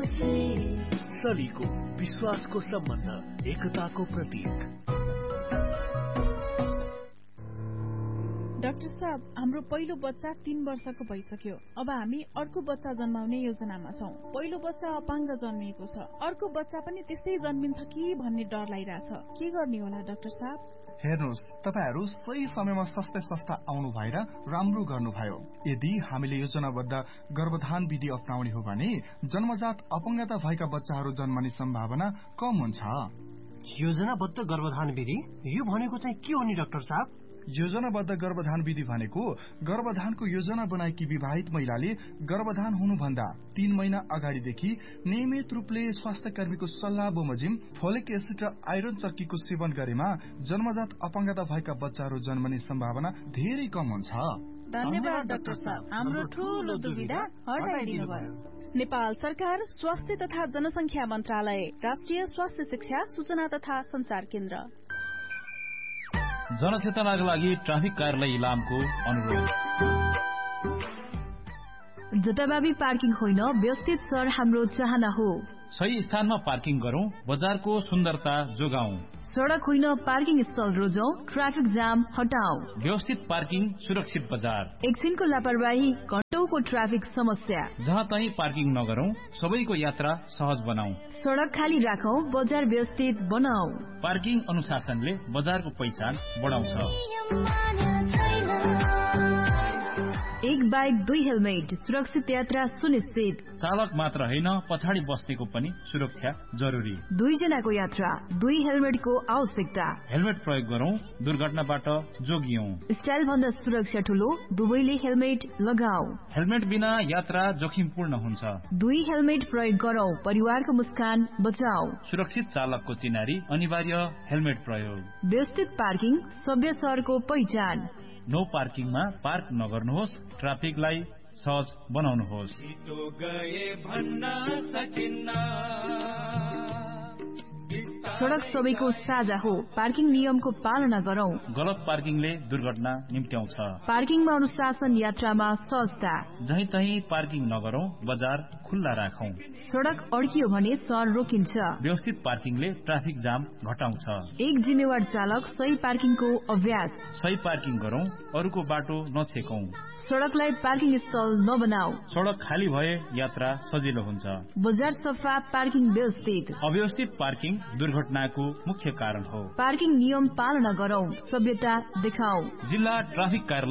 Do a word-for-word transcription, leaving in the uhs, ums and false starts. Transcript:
सलीको विश्वासको सम्बन्ध, एकताको प्रतीक। डाक्टर साहब, हाम्रो पहिलो बच्चा तीन वर्षको भइसक्यो। अब हामी अर्को बच्चा जन्माउने योजनामा छौं। पहिलो बच्चा अपाङ्ग जन्मिएको छ, अर्को बच्चा पनि त्यस्तै जन्मिन्छ कि भन्ने डर लागिरहेछ। के गर्ने होला डाक्टर साहब? हेर्नुहोस्, तपाईहरू सही समयमा सस्तै सस्ता आउनु भएर राम्रो गर्नुभयो। यदि हामीले योजनाबद्ध गर्भधान विधि अपनाउने हो भने जन्मजात अपङ्गता भएका बच्चाहरू जन्मने सम्भावना कम हुन्छ। योजनाबद्ध गर्भधान विधि यो भनेको चाहिँ के हो नि डाक्टर साहब? योजनाबद्ध गर्भधान विधि भनेको गर्भधानको योजना बनाएकी विवाहित महिलाले गर्भधान हुनुभन्दा तीन महिना अगाडिदेखि नियमित रूपले स्वास्थ्य कर्मीको सल्लाह बमोजिम फोलिक एसिड र आइरन चक्कीको सेवन गरेमा जन्मजात अपङ्गता भएका बच्चाहरू जन्मने सम्भावना धेरै कम हुन्छ। धन्यवाद डाक्टर साहब, हाम्रो ठूलो दुविधा हटाइदिनुभयो। नेपाल सरकार स्वास्थ्य तथा जनसंख्या मन्त्रालय, राष्ट्रिय स्वास्थ्य शिक्षा सूचना तथा संचार केन्द्र। जनचेतनाका लागि ट्राफिक कार्यालय इलामको अनुरोध। जताभावी पार्किङ होइन, व्यवस्थित शहर हाम्रो चाहना हो। सही स्थानमा पार्किङ गरौं, बजारको सुन्दरता जोगाऊ। सड़क होइन, पार्किङ स्थल रोजौं, ट्राफिक जाम हटाऊ। व्यवस्थित पार्किङ, सुरक्षित बजार। एकछिनको लापरवाही, घण्टौको ट्राफिक समस्या। जहाँ तहीँ पार्किङ नगरौं, सबैको यात्रा सहज बनाऊ। सड़क खाली राखौं, बजार व्यवस्थित बनाऊ। पार्किङ अनुशासनले बजारको पहिचान बढाउँछ। एक बाइक दुई हेलमेट, सुरक्षित यात्रा सुनिश्चित। चालक मात्र होइन, पछाडि बस्नेको पनि सुरक्षा जरुरी। दुईजनाको यात्रा, दुई हेलमेटको आवश्यकता। हेलमेट प्रयोग गरौं, दुर्घटनाबाट जोगियौं। स्टाइल भन्दा सुरक्षा ठूलो, दुवैले हेलमेट लगाऊ। हेलमेट बिना यात्रा जोखिमपूर्ण हुन्छ। दुई हेलमेट प्रयोग गरौं, परिवारको मुस्कान बचाऊ। सुरक्षित चालकको चिनारी, अनिवार्य हेलमेट प्रयोग। व्यवस्थित पार्किङ, सभ्य शहरको पहिचान। नो पार्किङमा पार्क नगर्नुहोस्, ट्राफिकलाई सहज बनाउनुहोस्। सड़क सबैको साझा हो, पार्किङ नियमको पालना गरौं। गलत पार्किङले दुर्घटना निम्त्याउँछ। पार्किङमा अनुशासन, यात्रामा सहजता। जहीँ तहीँ पार्किङ नगरौं, बजार खुल्ला राखौं। सड़क अड्कियो भने शहर रोकिन्छ। व्यवस्थित पार्किङले ट्राफिक जाम घटाउँछ। एक जिम्मेवार चालक, सही पार्किङको अभ्यास। सही पार्किङ गरौं, अरूको बाटो नछेकौं। सड़कलाई पार्किङ स्थल नबनाऊ। सड़क खाली भए यात्रा सजिलो हुन्छ। बजार सफा, पार्किङ व्यवस्थित। अव्यवस्थित पार्किङ दुर्घटनाको मुख्य कारण हो। पार्किङ नियम पालना गरौं, सभ्यता देखाऊ। जिल्ला ट्राफिक कार्यालय